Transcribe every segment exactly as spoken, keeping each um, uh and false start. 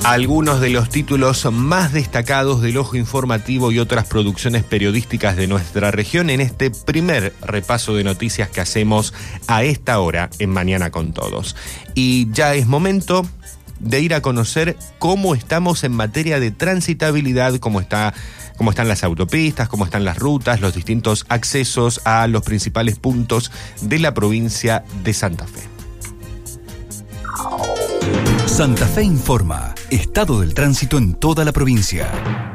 Algunos de los títulos más destacados del Ojo Informativo y otras producciones periodísticas de nuestra región en este primer repaso de noticias que hacemos a esta hora en Mañana con Todos. Y ya es momento de ir a conocer cómo estamos en materia de transitabilidad, cómo está, cómo están las autopistas, cómo están las rutas, los distintos accesos a los principales puntos de la provincia de Santa Fe. Santa Fe informa. Estado del tránsito en toda la provincia.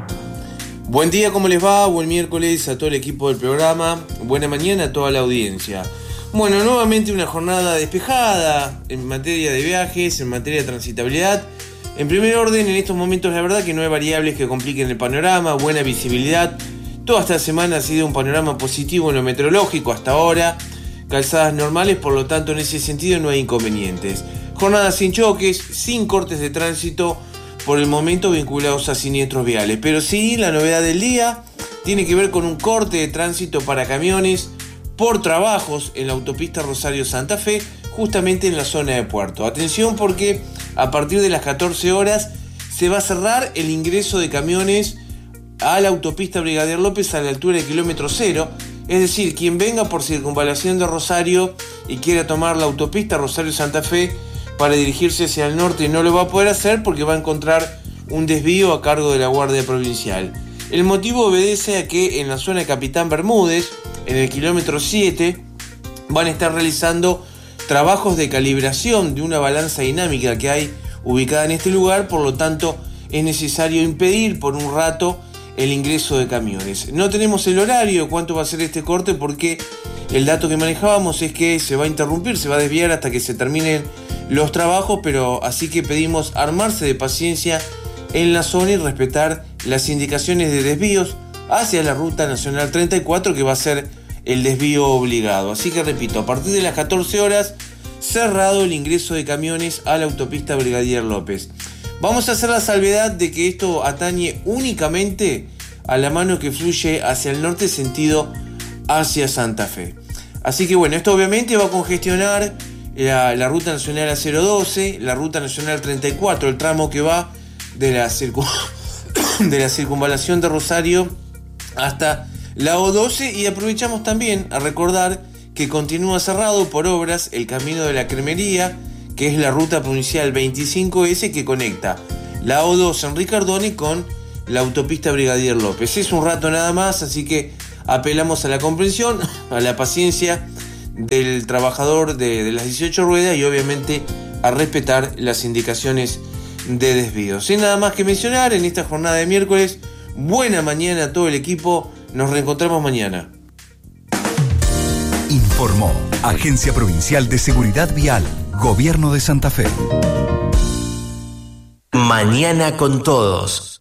Buen día, ¿cómo les va? Buen miércoles a todo el equipo del programa. Buena mañana a toda la audiencia. Bueno, nuevamente una jornada despejada en materia de viajes, en materia de transitabilidad. En primer orden, en estos momentos la verdad que no hay variables que compliquen el panorama, buena visibilidad. Toda esta semana ha sido un panorama positivo en lo meteorológico hasta ahora. Calzadas normales, por lo tanto en ese sentido no hay inconvenientes. Jornadas sin choques, sin cortes de tránsito por el momento vinculados a siniestros viales. Pero sí, la novedad del día tiene que ver con un corte de tránsito para camiones por trabajos en la autopista Rosario-Santa Fe, justamente en la zona de Puerto. Atención porque a partir de las catorce horas se va a cerrar el ingreso de camiones a la autopista Brigadier López a la altura del kilómetro cero. Es decir, quien venga por circunvalación de Rosario y quiera tomar la autopista Rosario-Santa Fe para dirigirse hacia el norte no lo va a poder hacer porque va a encontrar un desvío a cargo de la Guardia Provincial. El motivo obedece a que en la zona de Capitán Bermúdez, en el kilómetro siete, van a estar realizando trabajos de calibración de una balanza dinámica que hay ubicada en este lugar, por lo tanto es necesario impedir por un rato el ingreso de camiones. No tenemos el horario de cuánto va a ser este corte porque el dato que manejábamos es que se va a interrumpir, se va a desviar hasta que se terminen los trabajos, pero así que pedimos armarse de paciencia en la zona y respetar las indicaciones de desvíos hacia la Ruta Nacional treinta y cuatro, que va a ser el desvío obligado. Así que repito, a partir de las catorce horas, cerrado el ingreso de camiones a la autopista Brigadier López. Vamos a hacer la salvedad de que esto atañe únicamente a la mano que fluye hacia el norte, sentido hacia Santa Fe. Así que bueno, esto obviamente va a congestionar la, la Ruta Nacional A cero doce, la Ruta Nacional treinta y cuatro, el tramo que va de la, circun... de la circunvalación de Rosario hasta la O doce, y aprovechamos también a recordar que continúa cerrado por obras el camino de la Cremería, que es la ruta provincial veinticinco ese que conecta la O dos en Ricardone con la autopista Brigadier López. Es un rato nada más, así que apelamos a la comprensión, a la paciencia del trabajador de, de las dieciocho ruedas y obviamente a respetar las indicaciones de desvío. Sin nada más que mencionar en esta jornada de miércoles, buena mañana a todo el equipo, nos reencontramos mañana. Informó Agencia Provincial de Seguridad Vial, Gobierno de Santa Fe. Mañana con Todos.